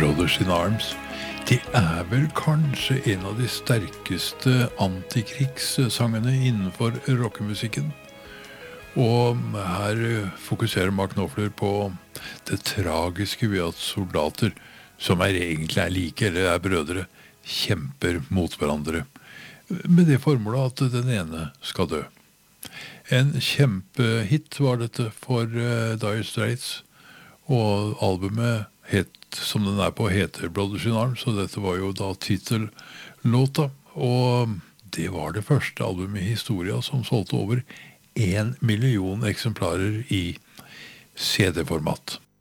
Brothers in Arms, de vel kanskje en av de sterkeste antikrigssangene innenfor rockemusikken. Og her fokuserer Mark Knopfler på det tragiske ved at soldater, som egentlig like eller brødre, kjemper mot hverandre, med det formålet at den ene skal dø. En kjempehit var dette for Dire Straits, og albumet som den på, heter Brothers in Arms, og dette var jo da titellåta, og det var det første albumet i historia som solgte over 1 million eksemplarer i CD-format.